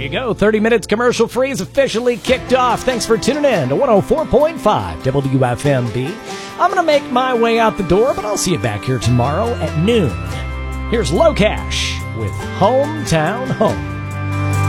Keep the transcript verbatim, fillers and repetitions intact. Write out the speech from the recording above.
you go. thirty minutes commercial free is officially kicked off. Thanks for tuning in to one oh four point five W F M B. I'm going to make my way out the door, but I'll see you back here tomorrow at noon. Here's Low Cash with Hometown Home.